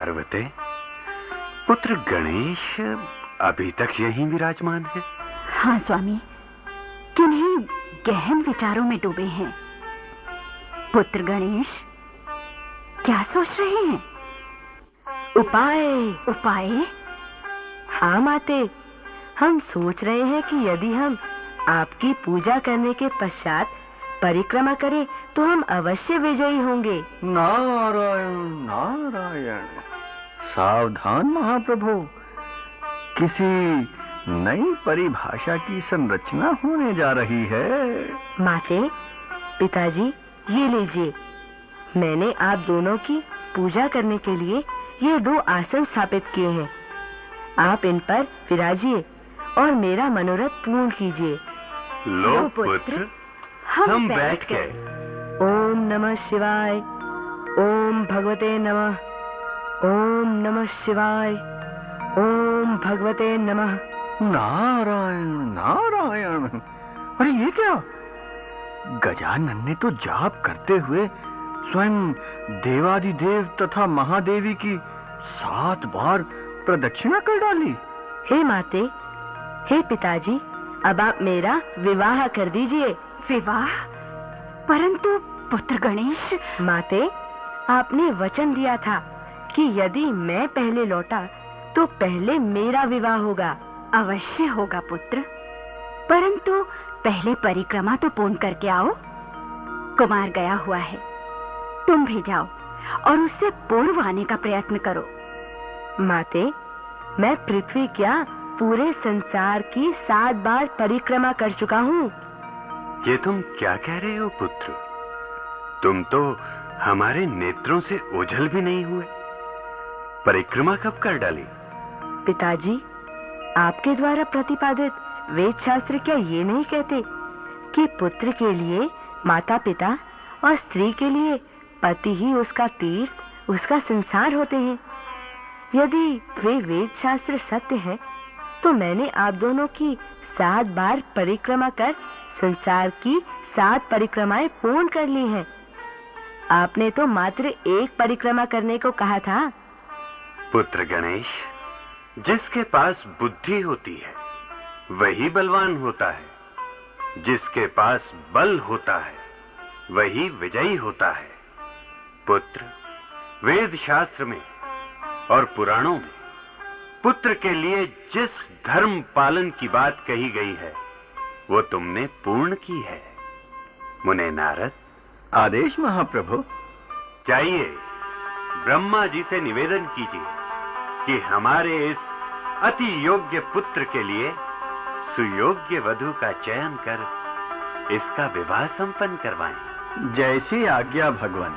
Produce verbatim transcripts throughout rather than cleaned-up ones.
पार्वती, पुत्र गणेश अभी तक यहीं विराजमान है? हाँ स्वामी, किन्हीं गहन विचारों में डूबे हैं। पुत्र गणेश क्या सोच रहे हैं? उपाय उपाय? हाँ माते, हम सोच रहे हैं कि यदि हम आपकी पूजा करने के पश्चात परिक्रमा करें तो हम अवश्य विजयी होंगे। नारायण नारायण, सावधान महाप्रभु, किसी नई परिभाषा की संरचना होने जा रही है। माते, पिताजी, ये लीजिए, मैंने आप दोनों की पूजा करने के लिए ये दो आसन स्थापित किए हैं। आप इन पर विराजिए और मेरा मनोरथ पूर्ण कीजिए। लो पुत्र, हम, हम बैठ गए। ओम नमः शिवाय, ओम भगवते नमः, ओम नमः शिवाय, ओम भगवते नमः। नारायण नारायण, अरे ये क्या? गजानन ने तो जाप करते हुए स्वयं देवादिदेव तथा महादेवी की सात बार प्रदक्षिणा कर डाली। हे माते, हे पिताजी, अब आप मेरा विवाह कर दीजिए। विवाह? परंतु पुत्र गणेश। माते, आपने वचन दिया था कि यदि मैं पहले लौटा तो पहले मेरा विवाह होगा। अवश्य होगा पुत्र, परंतु पहले परिक्रमा तो पूर्ण करके आओ। कुमार गया हुआ है, तुम भी जाओ और उससे पूर्व आने का प्रयत्न करो। माते, मैं पृथ्वी क्या पूरे संसार की सात बार परिक्रमा कर चुका हूँ। ये तुम क्या कह रहे हो पुत्र? तुम तो हमारे नेत्रों से ओझल भी नहीं हुए। परिक्रमा कब कर डाली? पिताजी, आपके द्वारा प्रतिपादित वेद शास्त्र क्या ये नहीं कहते कि पुत्र के लिए माता पिता और स्त्री के लिए पति ही उसका तीर्थ, उसका संसार होते हैं? यदि वे वेद शास्त्र सत्य हैं, तो मैंने आप दोनों की सात बार परिक्रमा कर संसार की सात परिक्रमाएं पूर्ण कर ली हैं। आपने तो मात्र एक परिक्रमा करने को कहा था। पुत्र गणेश, जिसके पास बुद्धि होती है वही बलवान होता है, जिसके पास बल होता है वही विजयी होता है। पुत्र, वेद शास्त्र में और पुराणों में पुत्र के लिए जिस धर्म पालन की बात कही गई है वो तुमने पूर्ण की है। मुने नारद, आदेश महाप्रभु। जाइए, ब्रह्मा जी से निवेदन कीजिए कि हमारे इस अति योग्य पुत्र के लिए सुयोग्य वधू का चयन कर इसका विवाह संपन्न करवाएं। जैसी आज्ञा भगवान।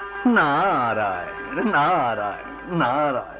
नारायण नारायण नारायण।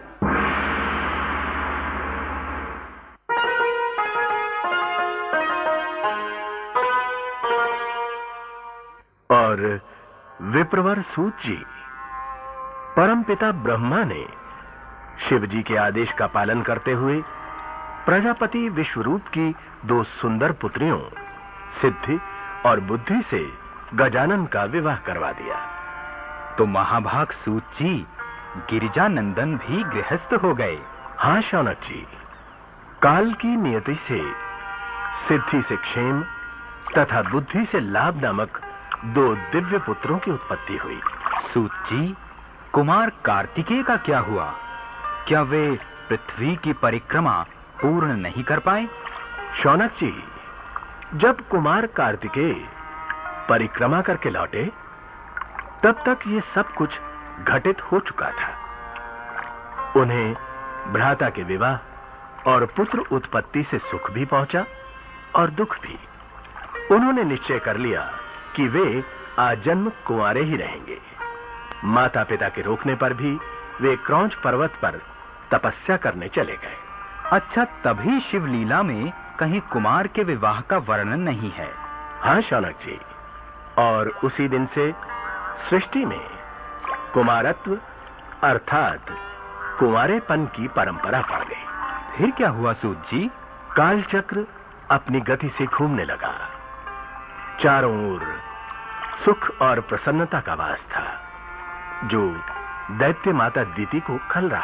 और विप्रवर सूत जी, परमपिता ब्रह्मा ने शिव जी के आदेश का पालन करते हुए प्रजापति विश्वरूप की दो सुंदर पुत्रियों सिद्धि और बुद्धि से गजानन का विवाह करवा दिया। तो महाभाग सूत जी, गिरिजानंदन भी गृहस्थ हो गए। हाँ शौनक जी, काल की नियति से सिद्धि से क्षेम तथा बुद्धि से लाभ नामक दो दिव्य पुत्रों की उत्पत्ति हुई। सूत जी, कुमार कार्तिकेय का क्या हुआ? क्या वे पृथ्वी की परिक्रमा पूर्ण नहीं कर पाए? शौनक जी, जब कुमार कार्तिकेय परिक्रमा करके लौटे तब तक ये सब कुछ घटित हो चुका था। उन्हें भ्राता के विवाह और पुत्र उत्पत्ति से सुख भी पहुंचा और दुख भी। उन्होंने निश्चय कर लिया कि वे आजन्म कुंवारे ही रहेंगे। माता पिता के रोकने पर भी वे क्रौंच पर्वत पर तपस्या करने चले गए। अच्छा, तभी शिवलीला में कहीं कुमार के विवाह का वर्णन नहीं है। हाँ शौनक जी, और उसी दिन से सृष्टि में कुमारत्व अर्थात कुंवारेपन की परंपरा पड़ गई। फिर क्या हुआ सूत जी? कालचक्र अपनी गति से घूमने लगा। चारों ओर सुख और प्रसन्नता का वास था, जो दैत्य माता दीति को खल रहा